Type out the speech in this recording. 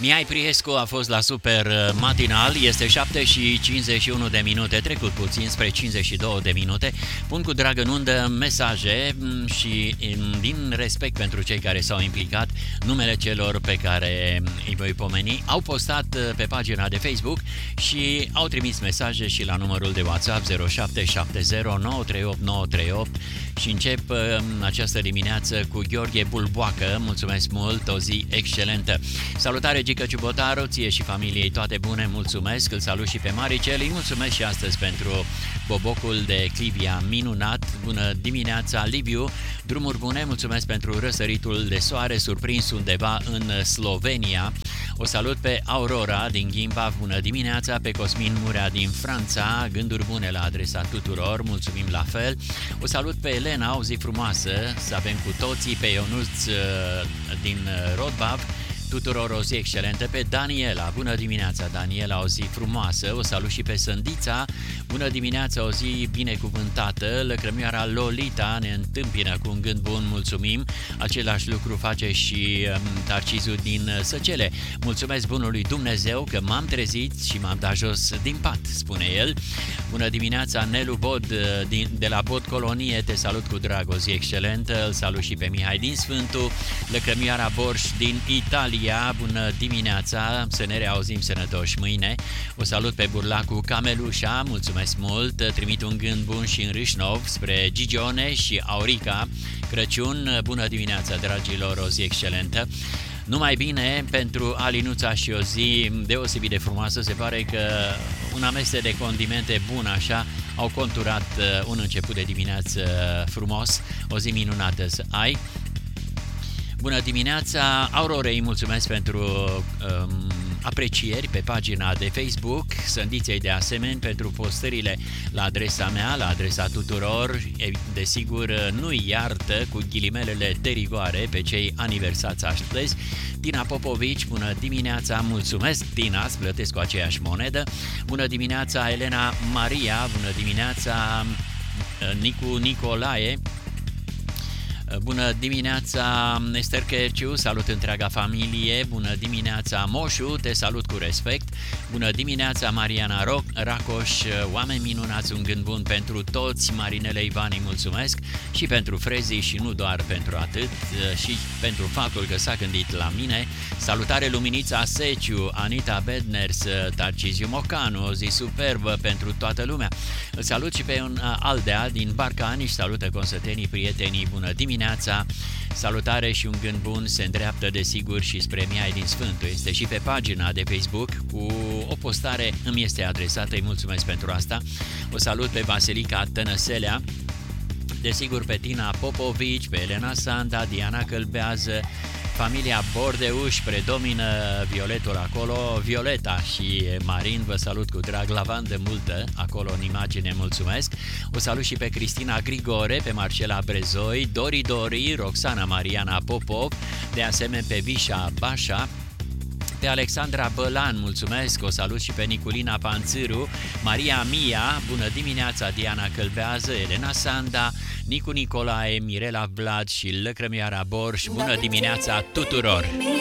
Mihai Priescu a fost la Super Matinal, este 7:51 de minute, trecut puțin spre 52 de minute. Pun cu drag în undă mesaje și din respect pentru cei care s-au implicat, numele celor pe care îi voi pomeni, au postat pe pagina de Facebook și au trimis mesaje și la numărul de WhatsApp 0770938938 și încep această dimineață cu Gheorghe Bulboacă. Mulțumesc mult, o zi excelentă. Salutare Gică Ciubotaru, ție și familiei toate bune, mulțumesc. Îl salut și pe Maricel, îi mulțumesc și astăzi pentru bobocul de Clivia minunat. Bună dimineața Liviu, drumuri bune, mulțumesc pentru răsăritul de soare surprins undeva în Slovenia. O salut pe Aurora din Ghimba, bună dimineața, pe Cosmin Murea din Franța, gânduri bune la adresa tuturor, mulțumim la fel. O salut pe Elena, o zi frumoasă să avem cu toții, pe Ionuț din Rodbav, tuturor o zi excelentă, pe Daniela, bună dimineața Daniela, o zi frumoasă, o salut și pe Sândița, bună dimineața, o zi binecuvântată, lăcrămioara Lolita ne întâmpină cu un gând bun, mulțumim, același lucru face și Tarcizul din Săcele, mulțumesc bunului Dumnezeu că m-am trezit și m-am dat jos din pat, spune el. Bună dimineața Nelu Bod de la Bod Colonie, te salut cu drag, o zi excelentă, îl salut și pe Mihai din Sfântu, lăcrămioara Borș din Italia, bună dimineața, să ne reauzim sănătoși mâine. O salut pe Burlacu Camelușa, mulțumesc mult, trimit un gând bun și în Râșnov spre Gigione și Aurica Crăciun, bună dimineața dragilor, o zi excelentă. Numai bine pentru Alinuța și o zi deosebit de frumoasă, se pare că un amestec de condimente bun așa au conturat un început de dimineață frumos, o zi minunată să ai. Bună dimineața, Aurorei, mulțumesc pentru aprecieri pe pagina de Facebook, Sândiței de asemenea pentru postările la adresa mea, la adresa tuturor, desigur nu-i iartă cu ghilimelele de rigoare pe cei aniversați astăzi. Tina Popovici, bună dimineața, mulțumesc Tina, îți plătesc cu aceeași monedă. Bună dimineața Elena Maria, bună dimineața Nicu Nicolae. Bună dimineața Ester Cherciu, salut întreaga familie, bună dimineața Moșu, te salut cu respect, bună dimineața Mariana Racoș, oameni minunați, un gând bun pentru toți, Marinele Ivani, mulțumesc și pentru Frezi și nu doar pentru atât, și pentru faptul că s-a gândit la mine. Salutare Luminița Seciu, Anita Bedners, Tarciziu Mocanu, o zi superbă pentru toată lumea. Îl salut și pe un Aldea din Barcani și salută consătenii, prietenii, bună dimineața. Salutare și un gând bun se îndreaptă desigur și spre Mihai din Sfântu. Este și pe pagina de Facebook cu o postare, îmi este adresată, îi mulțumesc pentru asta. O salut pe Vasilica Tănăselea, desigur pe Tina Popovici, pe Elena Sanda, Diana Călbează, familia Bordeuș, predomină violetul acolo, Violeta și Marin, vă salut cu drag, lavandă multă acolo în imagine, mulțumesc. O salut și pe Cristina Grigore, pe Marcela Brezoi, Dori, Roxana Mariana Popov, de asemenea pe Vișa Bașa, pe Alexandra Bălan, mulțumesc, o salut și pe Niculina Panțâru, Maria Mia, bună dimineața Diana Călbează, Elena Sanda, Nicu Nicolae, Mirela Vlad și lăcrămioara Borș, bună dimineața tuturor!